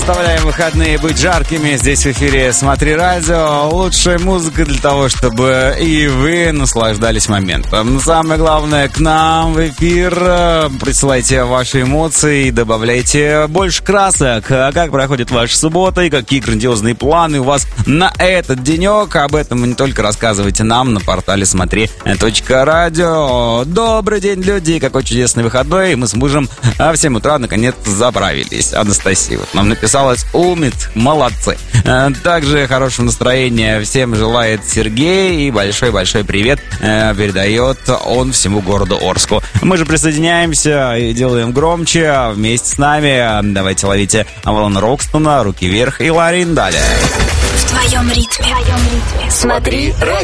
Оставляем выходные быть жаркими. Здесь в эфире «Смотри радио». Лучшая музыка для того, чтобы и вы наслаждались моментом. Самое главное, к нам в эфир присылайте ваши эмоции и добавляйте больше красок. Как проходит ваша суббота и какие грандиозные планы у вас на этот денек. Об этом вы не только рассказывайте нам на портале смотри.радио. Добрый день, люди. Какой чудесный выходной. Мы с мужем в 7 утра наконец заправились. Анастасия вот нам написала: умниц, молодцы. Также хорошего настроения всем желает Сергей. И большой-большой привет передает он всему городу Орску. Мы же присоединяемся и делаем громче вместе с нами. Давайте ловите Авалона Рокстона, руки вверх и Ларин далее. В твоем ритме. Смотри.